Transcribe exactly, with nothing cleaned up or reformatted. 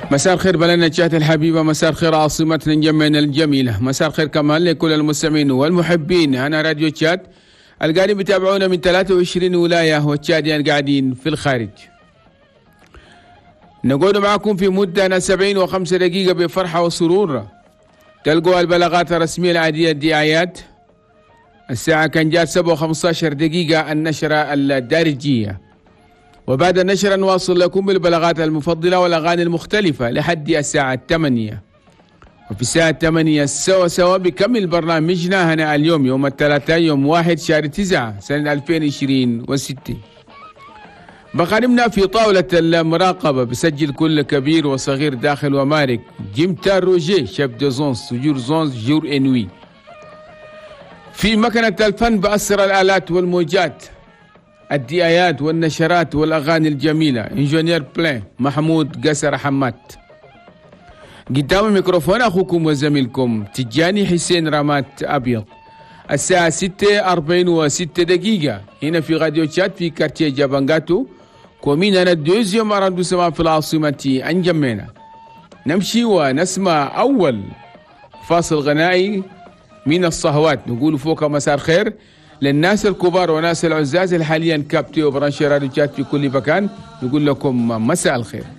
مساء الخير بلدنا تشات الحبيبة، مساء الخير عاصمتنا جمعنا الجميلة، مساء الخير كمان لكل المستمعين والمحبين. أنا راديو تشات القاعدين بيتابعونا من ثلاثة وعشرين ولاية والتشاديين قاعدين في الخارج. نقعد معكم في مدة سبعين وخمسة دقيقة بفرحة وسرور. تلقوا البلاغات الرسمية العادية الدعايات. الساعة كان جات سبعة وخمسة عشر دقيقة النشرة الدارجية، وبعد النشرة نواصل لكم بالبلاغات المفضلة والأغاني المختلفة لحد الساعة ثمانية. وفي الساعة ثمانية سوا سوا بكمل برنامجنا هنا اليوم يوم الثلاثاء يوم واحد شهر تسعة سنة ألفين وعشرين وستة. بقدمنا في طاولة المراقبة بسجل كل كبير وصغير داخل ومارك جيمتا روجي شيف دو زونس جور زونس جور انوي. في مكنة الفن بأسر الآلات والموجات الدعايات والنشرات والأغاني الجميلة إنجنير بلان محمود قسر حماد. قدام الميكروفون أخوكم وزميلكم تجاني حسين رامات أبيض. الساعة ستة أربعين وستة دقيقة هنا في راديو تشات في كارتيه جابانغاتو كومينا الدوزيوم أراندو سما في العاصمة أنجمينا. نمشي ونسمع أول فاصل غنائي من الصهوات. نقول فوق مساء الخير للناس الكبار وناس العزاز اللي حاليا كابتي وبرانشي راديو تشات في كل مكان. نقول لكم مساء الخير.